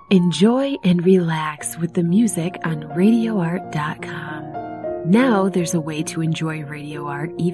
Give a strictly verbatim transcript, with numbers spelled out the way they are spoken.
Enjoy and relax with the music on radio art dot com. Now there's a way to enjoy radio art even